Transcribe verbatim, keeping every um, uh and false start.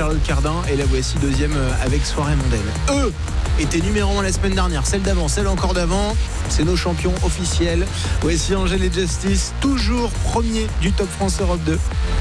Charlotte Cardin, et la voici deuxième avec Soirée Mondaine. Eux étaient numéro un la semaine dernière, celle d'avant, celle encore d'avant. C'est nos champions officiels. Voici Angèle et Justice, toujours premier du Top France Europe deux.